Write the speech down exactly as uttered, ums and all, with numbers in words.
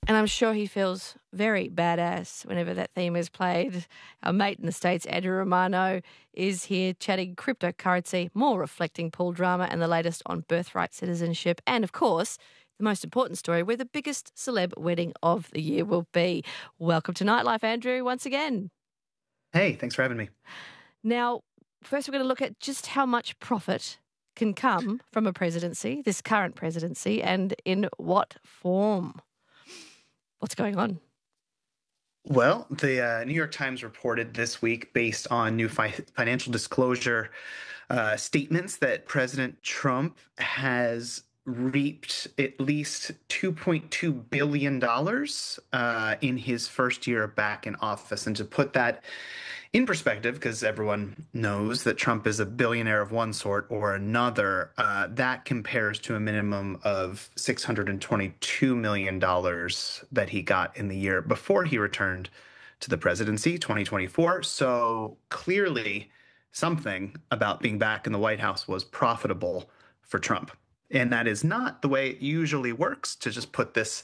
And I'm sure he feels very badass whenever that theme is played. Our mate in the States, Andrew Romano, is here chatting cryptocurrency, more reflecting pool drama and the latest on birthright citizenship. And, of course, the most important story, where the biggest celeb wedding of the year will be. Welcome to Nightlife, Andrew, once again. Hey, thanks for having me. Now, first we're going to look at just how much profit can come from a presidency, this current presidency, and in what form. What's going on? Well, the uh, New York Times reported this week, based on new fi- financial disclosure uh, statements, that President Trump has reaped at least two point two billion dollars uh, in his first year back in office. And to put that in perspective, because everyone knows that Trump is a billionaire of one sort or another, uh, that compares to a minimum of six hundred twenty-two million dollars that he got in the year before he returned to the presidency, twenty twenty-four. So clearly something about being back in the White House was profitable for Trump. And that is not the way it usually works, to just put this